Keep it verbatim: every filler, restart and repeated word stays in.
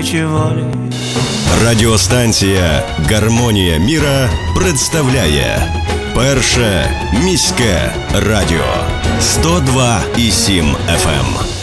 позичі волі. Радіостанція «Гармонія міра» представляє Перше міське радіо сто два і сім еф ем.